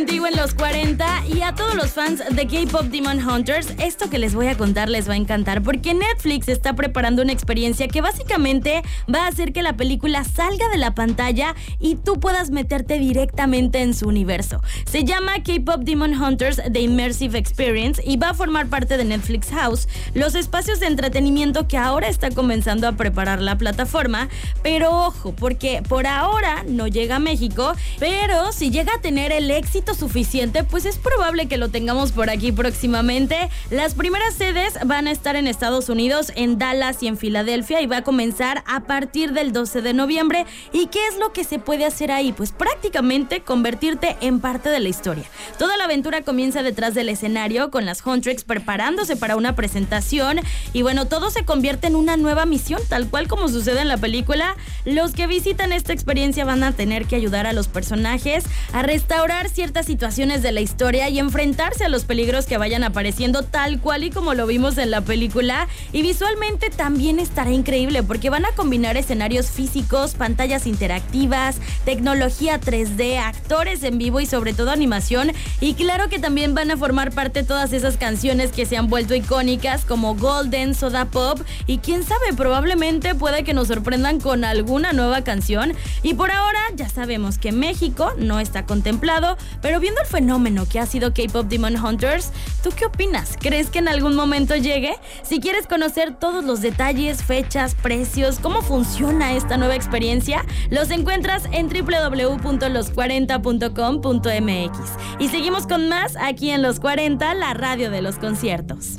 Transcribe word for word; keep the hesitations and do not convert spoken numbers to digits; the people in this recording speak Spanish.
Contigo en los cuarenta, y a todos los fans de K-Pop Demon Hunters, esto que les voy a contar les va a encantar, porque Netflix está preparando una experiencia que básicamente va a hacer que la película salga de la pantalla y tú puedas meterte directamente en su universo. Se llama K-Pop Demon Hunters The Immersive Experience y va a formar parte de Netflix House, los espacios de entretenimiento que ahora está comenzando a preparar la plataforma. Pero ojo, porque por ahora no llega a México, pero si llega a tener el éxito suficiente, pues es probable que lo tengamos por aquí próximamente. Las primeras sedes van a estar en Estados Unidos, en Dallas y en Filadelfia, y va a comenzar a partir del doce de noviembre. ¿Y qué es lo que se puede hacer ahí? Pues prácticamente convertirte en parte de la historia. Toda la aventura comienza detrás del escenario, con las Huntrix preparándose para una presentación, y bueno, todo se convierte en una nueva misión, tal cual como sucede en la película. Los que visitan esta experiencia van a tener que ayudar a los personajes a restaurar ciertas situaciones de la historia y enfrentarse a los peligros que vayan apareciendo, tal cual y como lo vimos en la película. Y visualmente también estará increíble, porque van a combinar escenarios físicos, pantallas interactivas, tecnología tres D, actores en vivo y sobre todo animación. Y claro que también van a formar parte todas esas canciones que se han vuelto icónicas, como Golden, Soda Pop, y quién sabe, probablemente pueda que nos sorprendan con alguna nueva canción. Y por ahora ya sabemos que México no está contemplado, pero viendo el fenómeno que ha sido K-Pop Demon Hunters, ¿tú qué opinas? ¿Crees que en algún momento llegue? Si quieres conocer todos los detalles, fechas, precios, cómo funciona esta nueva experiencia, los encuentras en doble u doble u doble u punto los cuarenta punto com punto m x. Y seguimos con más aquí en Los cuarenta, la radio de los conciertos.